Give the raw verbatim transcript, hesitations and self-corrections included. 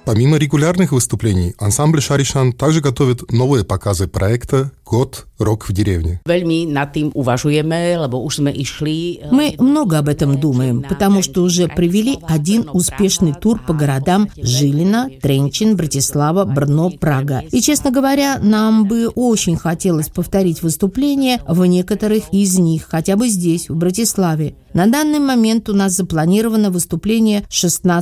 Помимо регулярных выступлений, ансамбль «Шаришан» также готовит новые показы проекта «Год рок в деревне». Мы много об этом думаем, потому что уже провели один успешный тур по городам Жилина, Тренчин, Братислава, Брно, Прага. И, честно говоря, нам бы очень хотелось повторить выступления в некоторых из них, хотя бы здесь, в Братиславе. На данный момент у нас запланировано выступление шестнадцатого